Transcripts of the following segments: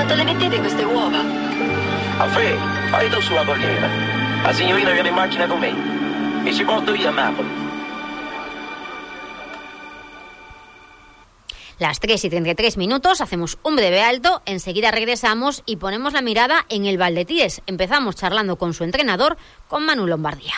quanto le mettete queste uova? Alfredo, fai tu sulla corriera. La signorina viene in macchina con me. E ci porto io a Napoli. Las 3:33, hacemos un breve alto, enseguida regresamos y ponemos la mirada en el Valdetires. Empezamos charlando con su entrenador, con Manu Lombardía.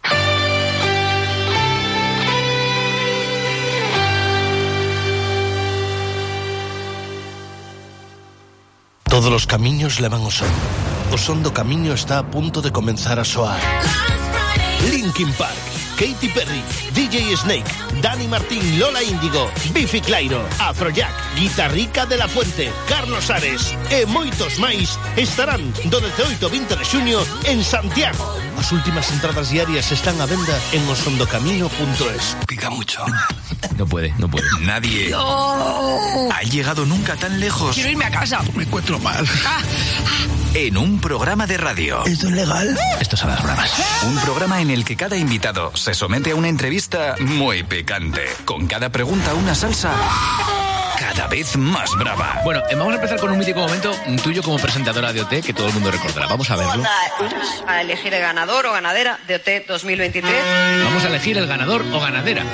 Todos os camiños levan ao son. O son do camiño está a punto de comenzar a soar. Linkin Park, Katy Perry, DJ Snake, Dani Martín, Lola Índigo, Bifi Clyro, Afrojack, Guitarrica de la Fuente, Carlos Ares e moitos máis estarán do 18 ao 20 de xuño en Santiago. As últimas entradas diarias están á venda en osondocamino.es. Pica mucho. No puede. Nadie ha llegado nunca tan lejos. Quiero irme a casa. Me encuentro mal. En un programa de radio. ¿Esto es legal? Esto son las bravas. Un programa en el que cada invitado se somete a una entrevista muy picante. Con cada pregunta una salsa cada vez más brava. Bueno, vamos a empezar con un mítico momento tuyo como presentadora de OT que todo el mundo recordará. Vamos a verlo. A elegir el ganador o ganadera de OT 2023. Vamos a elegir el ganador o ganadera.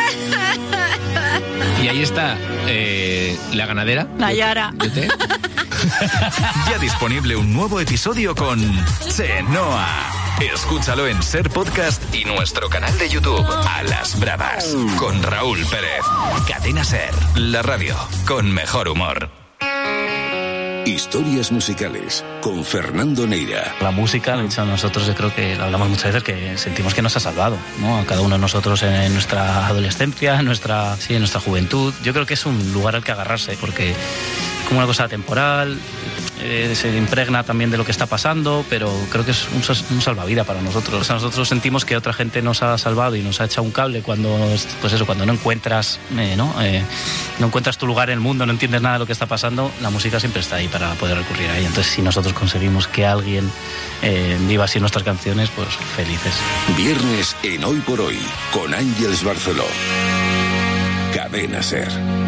Y ahí está la ganadera. Nayara. De OT. Ya disponible un nuevo episodio con Chenoa. Escúchalo en Ser Podcast y nuestro canal de YouTube A las Bravas con Raúl Pérez. Cadena Ser, la radio con mejor humor. Historias musicales con Fernando Neira. La música, lo he dicho nosotros, yo creo que lo hablamos muchas veces, que sentimos que nos ha salvado, ¿no? A cada uno de nosotros en nuestra adolescencia, en nuestra juventud. Yo creo que es un lugar al que agarrarse, porque es como una cosa temporal, se impregna también de lo que está pasando, pero creo que es un salvavidas para nosotros. O sea, nosotros sentimos que otra gente nos ha salvado y nos ha echado un cable cuando, pues eso, cuando no encuentras, no encuentras tu lugar en el mundo, no entiendes nada de lo que está pasando, la música siempre está ahí para poder recurrir a ella. Entonces, si nosotros conseguimos que alguien viva así nuestras canciones, pues felices. Viernes en Hoy por Hoy, con Ángeles Barceló. Cadena Ser.